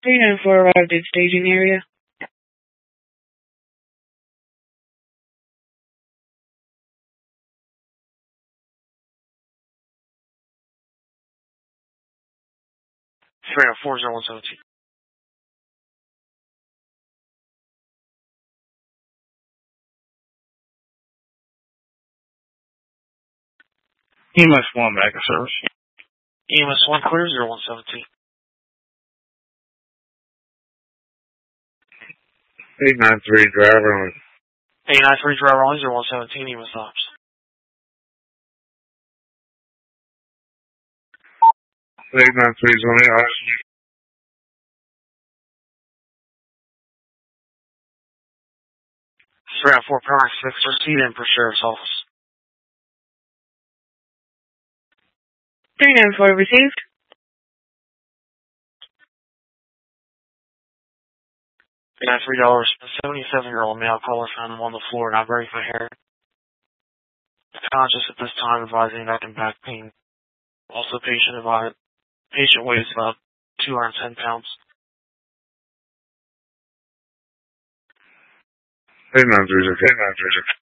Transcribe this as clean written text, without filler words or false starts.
394 arrived at staging area. Three 40117. EMS 1 back in service. EMS 1 clear 0117. 893 driver on 893 driver only 0117 EMS ops. 893 is on the oxygen. 304 Paramount 6 receipt in for Sheriff's Office. 394 received. 893 $. 77-year-old male caller found him on the floor, not very for hair. Conscious at this time, advising neck and back pain. Also patient weighs about 210 pounds. 893 is okay.